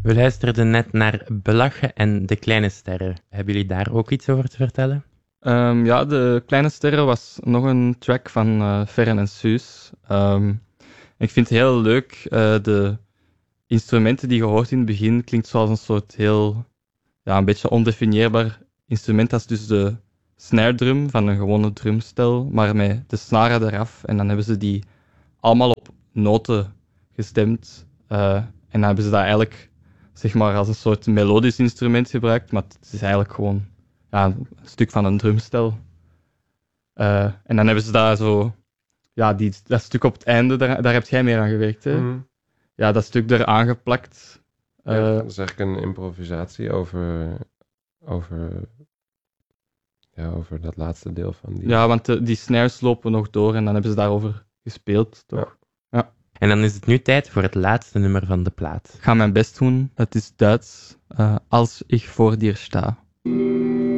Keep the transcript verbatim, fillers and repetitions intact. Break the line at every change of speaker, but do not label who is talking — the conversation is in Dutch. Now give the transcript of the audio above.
We luisterden net naar Belachen en De Kleine Sterren. Hebben jullie daar ook iets over te vertellen?
Um, ja, De Kleine Sterren was nog een track van uh, Ferren en Suus. Um, ik vind het heel leuk. Uh, de instrumenten die je hoort in het begin klinkt zoals een soort heel, ja, een beetje ondefinieerbaar instrument. Dat is dus de snare drum van een gewone drumstel, maar met de snaren eraf. En dan hebben ze die allemaal op noten gestemd. Uh, en dan hebben ze dat eigenlijk, zeg maar, als een soort melodisch instrument gebruikt, maar het is eigenlijk gewoon ja, een stuk van een drumstel. Uh, en dan hebben ze daar zo, ja, die, dat stuk op het einde, daar, daar heb jij mee aan gewerkt, hè?
Mm.
Ja, dat stuk er aangeplakt. Uh,
ja, dat is eigenlijk een improvisatie over, over, ja, over dat laatste deel van die...
Ja, want de, die snares lopen nog door en dan hebben ze daarover gespeeld, toch? Ja. ja.
En dan is het nu tijd voor het laatste nummer van de plaat.
Ik ga mijn best doen. Het is Duits. Uh, als ik voor dir sta.